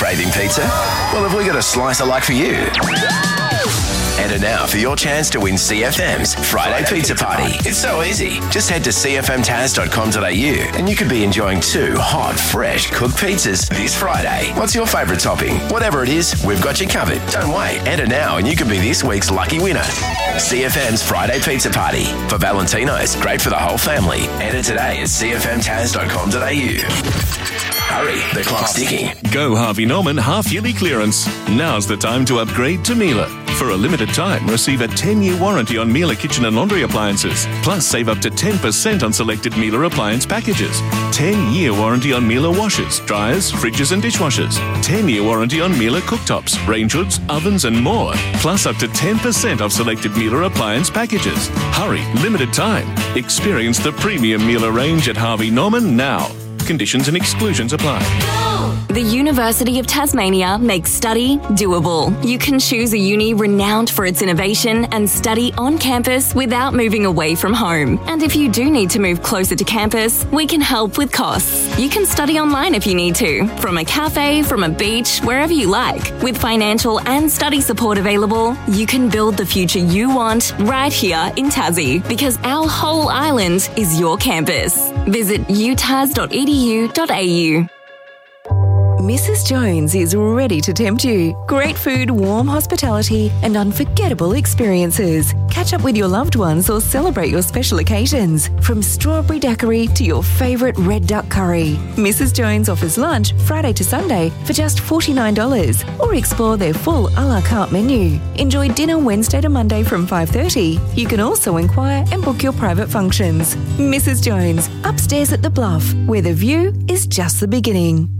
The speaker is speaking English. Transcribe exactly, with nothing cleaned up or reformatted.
Craving pizza? Well, have we got a slicer like for you? Enter now for your chance to win C F M's Friday, Friday Pizza, Pizza Party. Party. It's so easy. Just head to c f m taz dot com dot a u and you could be enjoying two hot, fresh cooked pizzas this Friday. What's your favourite topping? Whatever it is, we've got you covered. Don't wait. Enter now and you could be this week's lucky winner. C F M's Friday Pizza Party. For Valentino's, great for the whole family. Enter today at c f m taz dot com dot a u. Hurry, the clock's ticking. Go Harvey Norman half-yearly clearance. Now's the time to upgrade to Miele. For a limited time, receive a ten-year warranty on Miele kitchen and laundry appliances. Plus, save up to ten percent on selected Miele appliance packages. ten-year warranty on Miele washers, dryers, fridges and dishwashers. ten-year warranty on Miele cooktops, range hoods, ovens and more. Plus, up to ten percent off selected Miele appliance packages. Hurry, limited time. Experience the premium Miele range at Harvey Norman now. Conditions and exclusions apply. The University of Tasmania makes study doable. You can choose a uni renowned for its innovation and study on campus without moving away from home. And if you do need to move closer to campus, we can help with costs. You can study online if you need to, from a cafe, from a beach, wherever you like. With financial and study support available, you can build the future you want right here in Tassie, because our whole island is your campus. Visit u tas dot e d u dot a u. Missus Jones is ready to tempt you. Great food, warm hospitality and unforgettable experiences. Catch up with your loved ones or celebrate your special occasions. From strawberry daiquiri to your favourite red duck curry. Missus Jones offers lunch Friday to Sunday for just forty-nine dollars, or explore their full a la carte menu. Enjoy dinner Wednesday to Monday from five thirty. You can also inquire and book your private functions. Missus Jones, upstairs at the Bluff, where the view is just the beginning.